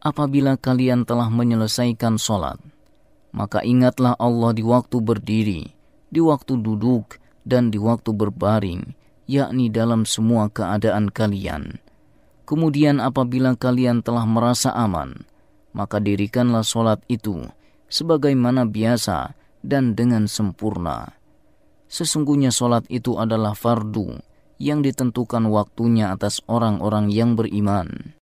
apabila kalian telah menyelesaikan sholat, maka ingatlah Allah di waktu berdiri, di waktu duduk, dan di waktu berbaring, yakni dalam semua keadaan kalian. Kemudian apabila kalian telah merasa aman, maka dirikanlah sholat itu sebagaimana biasa dan dengan sempurna. Sesungguhnya sholat itu adalah fardu yang ditentukan waktunya atas orang-orang yang beriman.